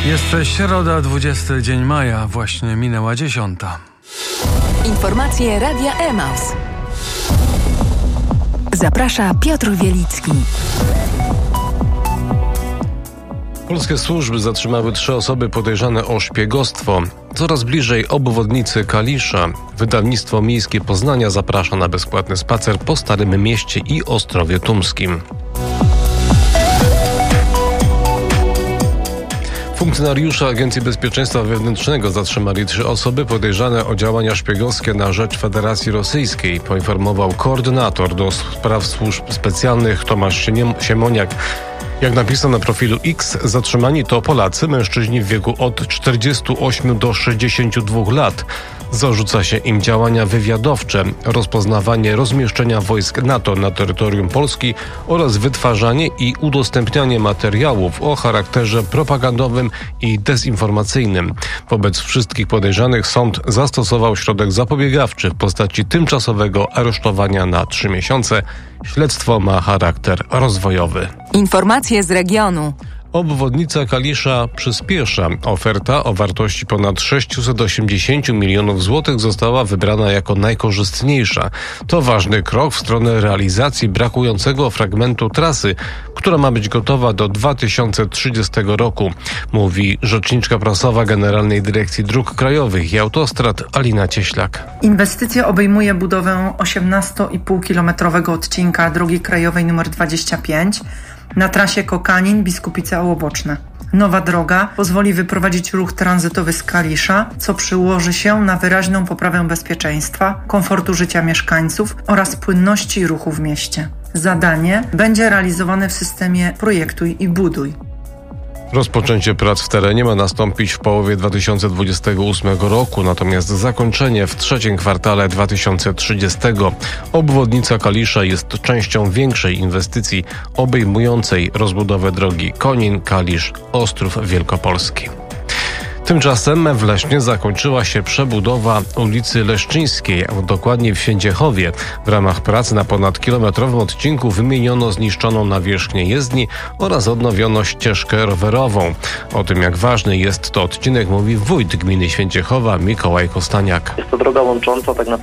Jest środa, 20 dzień maja, właśnie minęła 10. Informacje Radia Emaus. Zaprasza Piotr Wielicki. Polskie służby zatrzymały 3 osoby podejrzane o szpiegostwo. Coraz bliżej obwodnicy Kalisza. Wydawnictwo Miejskie Poznania zaprasza na bezpłatny spacer po Starym Mieście i Ostrowie Tumskim. Funkcjonariusze Agencji Bezpieczeństwa Wewnętrznego zatrzymali 3 osoby podejrzane o działania szpiegowskie na rzecz Federacji Rosyjskiej, poinformował koordynator do spraw służb specjalnych Tomasz Siemoniak. Jak napisał na profilu X, zatrzymani to Polacy, mężczyźni w wieku od 48 do 62 lat. Zarzuca się im działania wywiadowcze, rozpoznawanie rozmieszczenia wojsk NATO na terytorium Polski oraz wytwarzanie i udostępnianie materiałów o charakterze propagandowym i dezinformacyjnym. Wobec wszystkich podejrzanych sąd zastosował środek zapobiegawczy w postaci tymczasowego aresztowania na 3 miesiące. Śledztwo ma charakter rozwojowy. Informacje z regionu. Obwodnica Kalisza przyspiesza. Oferta o wartości ponad 680 milionów złotych została wybrana jako najkorzystniejsza. To ważny krok w stronę realizacji brakującego fragmentu trasy, która ma być gotowa do 2030 roku, mówi rzeczniczka prasowa Generalnej Dyrekcji Dróg Krajowych i Autostrad Alina Cieślak. Inwestycja obejmuje budowę 18,5-kilometrowego odcinka drogi krajowej nr 25 na trasie Kokanin-Biskupice-Ołoboczne. Nowa droga pozwoli wyprowadzić ruch tranzytowy z Kalisza, co przyłoży się na wyraźną poprawę bezpieczeństwa, komfortu życia mieszkańców oraz płynności ruchu w mieście. Zadanie będzie realizowane w systemie projektuj i buduj. Rozpoczęcie prac w terenie ma nastąpić w połowie 2028 roku, natomiast zakończenie w 3. kwartale 2030. Obwodnica Kalisza jest częścią większej inwestycji obejmującej rozbudowę drogi Konin-Kalisz-Ostrów Wielkopolski. Tymczasem w Lesznie zakończyła się przebudowa ulicy Leszczyńskiej, a dokładnie w Święciechowie. W ramach prac na ponadkilometrowym odcinku wymieniono zniszczoną nawierzchnię jezdni oraz odnowiono ścieżkę rowerową. O tym, jak ważny jest to odcinek, mówi wójt gminy Święciechowa Mikołaj Kostaniak. Jest to droga łącząca tak naprawdę